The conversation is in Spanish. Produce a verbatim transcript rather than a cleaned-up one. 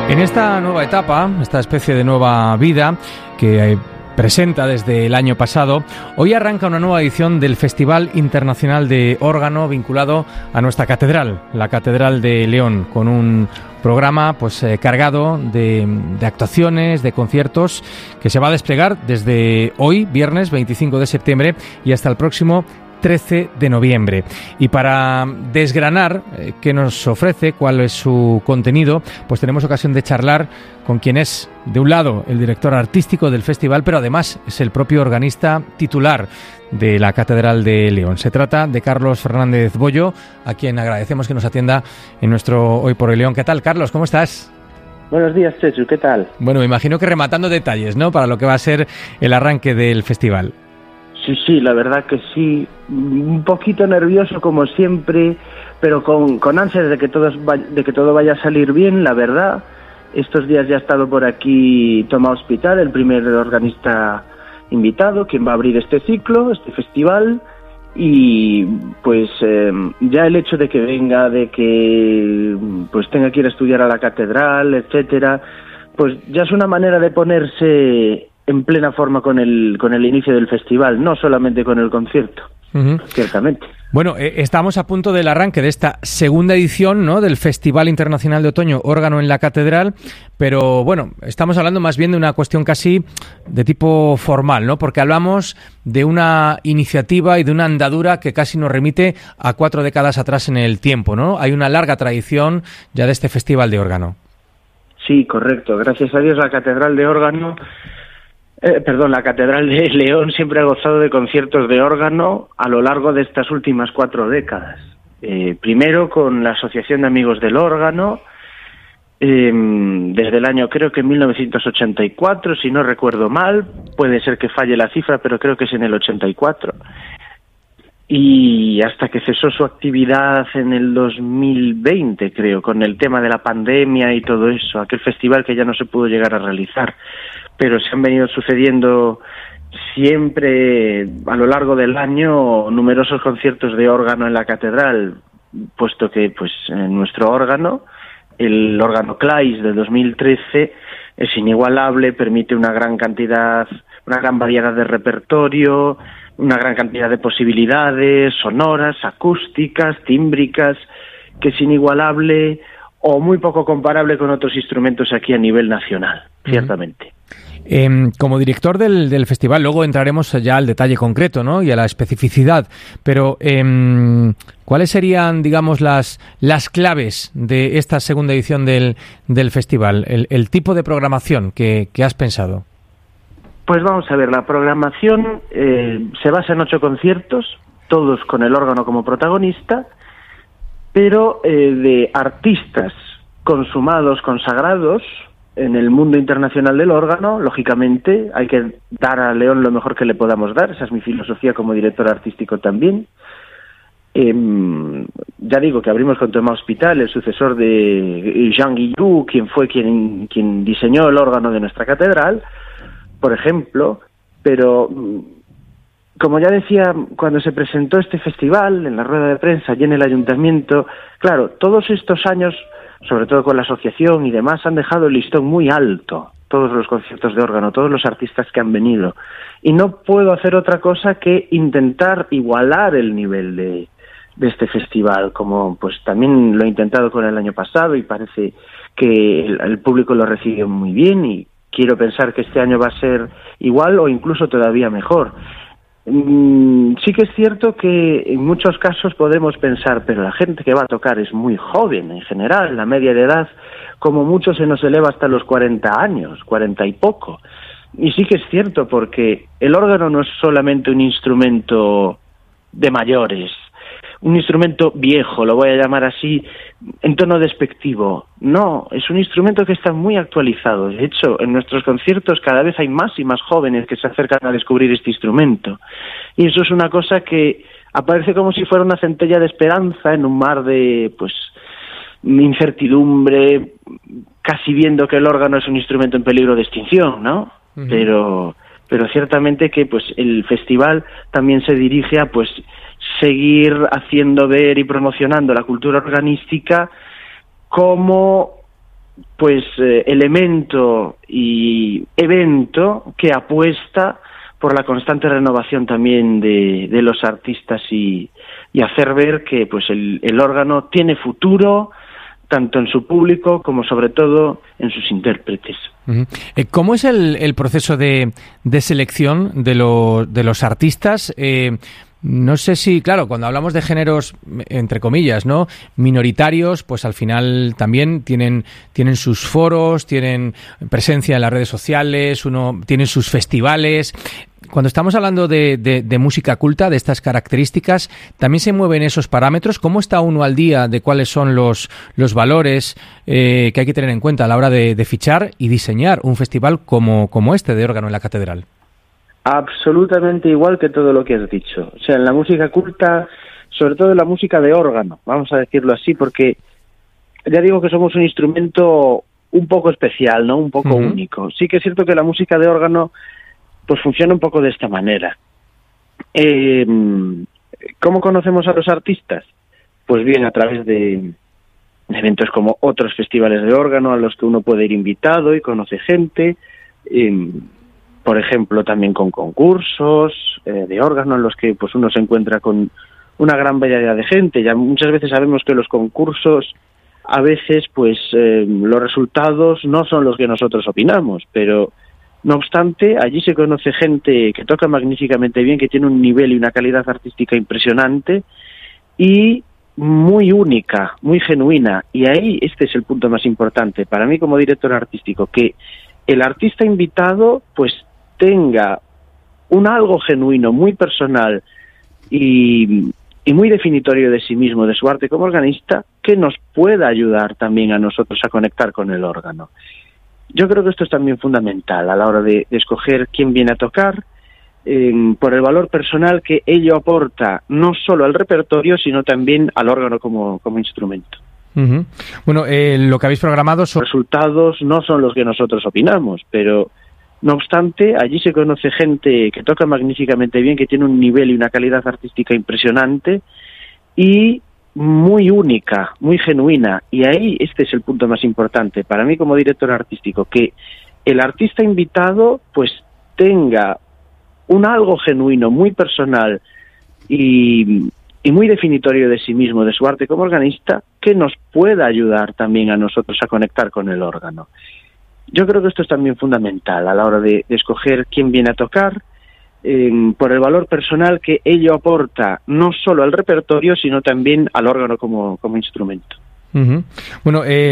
En esta nueva etapa, esta especie de nueva vida que presenta desde el año pasado, hoy arranca una nueva edición del Festival Internacional de Órgano vinculado a nuestra catedral, la Catedral de León, con un programa pues eh, cargado de, de actuaciones, de conciertos, que se va a desplegar desde hoy, viernes veinticinco de septiembre, y hasta el próximo trece de noviembre. Y para desgranar eh, qué nos ofrece, cuál es su contenido, pues tenemos ocasión de charlar con quien es, de un lado, el director artístico del festival, pero además es el propio organista titular de la Catedral de León. Se trata de Carlos Fernández Bollo, a quien agradecemos que nos atienda en nuestro Hoy por Hoy León. ¿Qué tal, Carlos? ¿Cómo estás? Buenos días, Chechu. ¿Qué tal? Bueno, me imagino que rematando detalles, ¿no?, para lo que va a ser el arranque del festival. Sí, sí, la verdad que sí, un poquito nervioso como siempre, pero con, con ansias de que, todo, de que todo vaya a salir bien, la verdad. Estos días ya ha estado por aquí Tomás Hospital, el primer organista invitado, quien va a abrir este ciclo, este festival, y pues eh, ya el hecho de que venga, de que pues tenga que ir a estudiar a la catedral, etcétera, pues ya es una manera de ponerse en plena forma con el con el inicio del festival, no solamente con el concierto, uh-huh. Ciertamente. Bueno, eh, estamos a punto del arranque de esta segunda edición, ¿no?, del Festival Internacional de Otoño Órgano en la Catedral, pero bueno, estamos hablando más bien de una cuestión casi de tipo formal, ¿no?, porque hablamos de una iniciativa y de una andadura que casi nos remite a cuatro décadas atrás en el tiempo, ¿no? Hay una larga tradición ya de este Festival de Órgano. Sí, correcto. Gracias a Dios la Catedral de Órgano Eh, perdón, la Catedral de León siempre ha gozado de conciertos de órgano a lo largo de estas últimas cuatro décadas. Eh, primero con la Asociación de Amigos del Órgano, eh, desde el año creo que mil novecientos ochenta y cuatro, si no recuerdo mal, puede ser que falle la cifra, pero creo que es en el ochenta y cuatro. Y hasta que cesó su actividad en el dos mil veinte, creo, con el tema de la pandemia y todo eso, aquel festival que ya no se pudo llegar a realizar. Pero se han venido sucediendo siempre a lo largo del año numerosos conciertos de órgano en la catedral, puesto que pues en nuestro órgano, el órgano Clais de dos mil trece, es inigualable, permite una gran cantidad, una gran variedad de repertorio, una gran cantidad de posibilidades sonoras, acústicas, tímbricas, que es inigualable o muy poco comparable con otros instrumentos aquí a nivel nacional, uh-huh. Ciertamente. Eh, como director del, del festival, luego entraremos ya al detalle concreto, ¿no?, y a la especificidad, pero eh, ¿cuáles serían, digamos, las, las claves de esta segunda edición del, del festival? El, el tipo de programación que, que has pensado. Pues vamos a ver, la programación eh, se basa en ocho conciertos, todos con el órgano como protagonista, pero eh, de artistas consumados, consagrados en el mundo internacional del órgano. Lógicamente hay que dar a León lo mejor que le podamos dar, esa es mi filosofía como director artístico también. Eh, ya digo que abrimos con Tomás Hospital, el sucesor de Jean Guillou, quien fue quien, quien diseñó el órgano de nuestra catedral, por ejemplo, pero como ya decía cuando se presentó este festival en la rueda de prensa y en el ayuntamiento, claro, todos estos años, sobre todo con la asociación y demás, han dejado el listón muy alto, todos los conciertos de órgano, todos los artistas que han venido, y no puedo hacer otra cosa que intentar igualar el nivel de, de este festival, como pues también lo he intentado con el año pasado y parece que el, el público lo recibe muy bien, y quiero pensar que este año va a ser igual o incluso todavía mejor. Sí que es cierto que en muchos casos podemos pensar, pero la gente que va a tocar es muy joven en general, la media de edad como mucho se nos eleva hasta los cuarenta años, cuarenta y poco. Y sí que es cierto, porque el órgano no es solamente un instrumento de mayores, un instrumento viejo, lo voy a llamar así, en tono despectivo. No, es un instrumento que está muy actualizado. De hecho, en nuestros conciertos cada vez hay más y más jóvenes que se acercan a descubrir este instrumento. Y eso es una cosa que aparece como si fuera una centella de esperanza en un mar de, pues, incertidumbre, casi viendo que el órgano es un instrumento en peligro de extinción, ¿no? Uh-huh. Pero, pero ciertamente que, pues, el festival también se dirige a, pues, seguir haciendo ver y promocionando la cultura organística como pues eh, elemento y evento que apuesta por la constante renovación también de, de los artistas y, y hacer ver que pues el, el órgano tiene futuro tanto en su público como sobre todo en sus intérpretes. Uh-huh. ¿Cómo es el, el proceso de, de selección de, lo, de los artistas? Eh, no sé si, claro, cuando hablamos de géneros, entre comillas, ¿no?, minoritarios, pues al final también tienen, tienen sus foros, tienen presencia en las redes sociales, uno tienen sus festivales. Cuando estamos hablando de, de, de música culta, de estas características, ¿también se mueven esos parámetros? ¿Cómo está uno al día de cuáles son los, los valores eh, que hay que tener en cuenta a la hora de, de fichar y diseñar un festival como, como este de órgano en la Catedral? Absolutamente igual que todo lo que has dicho. O sea, en la música culta, sobre todo en la música de órgano, vamos a decirlo así, porque ya digo que somos un instrumento un poco especial, ¿no? Un poco uh-huh. único. Sí que es cierto que la música de órgano pues funciona un poco de esta manera. Eh, ¿Cómo conocemos a los artistas? Pues bien, a través de eventos como otros festivales de órgano a los que uno puede ir invitado y conoce gente, eh, por ejemplo, también con concursos eh, de órgano en los que pues uno se encuentra con una gran variedad de gente. Ya muchas veces sabemos que los concursos, a veces, pues eh, los resultados no son los que nosotros opinamos, pero no obstante, allí se conoce gente que toca magníficamente bien, que tiene un nivel y una calidad artística impresionante y muy única, muy genuina. Y ahí este es el punto más importante para mí como director artístico, que el artista invitado pues tenga un algo genuino, muy personal y, y muy definitorio de sí mismo, de su arte como organista, que nos pueda ayudar también a nosotros a conectar con el órgano. Yo creo que esto es también fundamental a la hora de, de escoger quién viene a tocar, eh, por el valor personal que ello aporta no solo al repertorio, sino también al órgano como, como instrumento. Uh-huh. Bueno, eh, lo que habéis programado son... Los resultados no son los que nosotros opinamos, pero no obstante, allí se conoce gente que toca magníficamente bien, que tiene un nivel y una calidad artística impresionante y muy única, muy genuina. Y ahí este es el punto más importante para mí como director artístico, que el artista invitado pues tenga un algo genuino, muy personal y, y muy definitorio de sí mismo, de su arte como organista, que nos pueda ayudar también a nosotros a conectar con el órgano. Yo creo que esto es también fundamental a la hora de, de escoger quién viene a tocar, eh, por el valor personal que ello aporta no solo al repertorio, sino también al órgano como, como instrumento. Uh-huh. Bueno, eh...